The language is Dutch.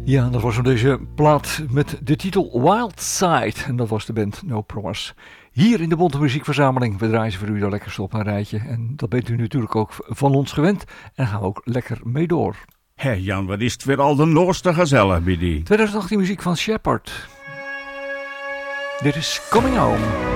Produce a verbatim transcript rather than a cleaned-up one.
Ja, dat was deze plaat met de titel Wild Side. En dat was de band No Promise. Hier in de Bonte Muziekverzameling. We draaien voor u daar lekker op een rijtje. En dat bent u natuurlijk ook van ons gewend. En daar gaan we ook lekker mee door. Hé Jan, wat is het weer al de noorste gezellig bij die? twintig achttien muziek van Shepard. Dit is Coming Home.